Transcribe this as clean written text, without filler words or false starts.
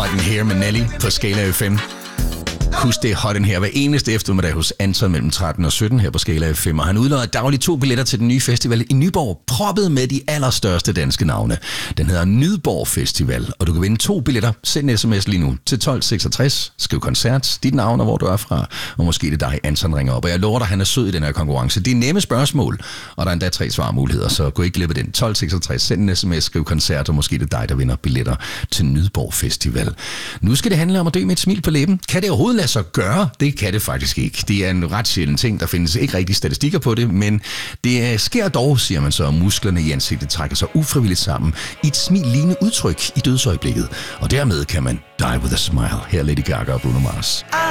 Hot in Here med Nelly på Skala FM. Husk, det er Hot in Here hver eneste eftermiddag hos Anton mellem 13 og 17 her på Skala FM. Og han udlodder dagligt 2 billetter til den nye festival i Nyborg, proppet med de allerstørste danske navne. Den hedder Nyborg Festival, og du kan vinde 2 billetter. Send en sms lige nu til 1266. Skriv koncert, dit navn og hvor du er fra, og måske det er dig, Anton ringer op. Og jeg lover dig, han er sød i den her konkurrence. Det er nemme spørgsmål, og der er endda 3 svarmuligheder, så gå ikke glip af den. 1266, send en sms, skriv koncert, og måske det er dig, der vinder billetter til Nyborg Festival. Nu skal det handle om at dø med et smil på læben. Kan det overhovedet lade sig gøre? Det kan det faktisk ikke. Det er en ret sjælden ting. Der findes ikke rigtig statistikker på det, men det sker dog, siger man så, at musklerne i ansigtet trækker sig ufrivilligt sammen i et smil-lignende udtryk i dødsøjeblikket. Og dermed kan man die with a smile. Her Lady Gaga og Bruno Mars.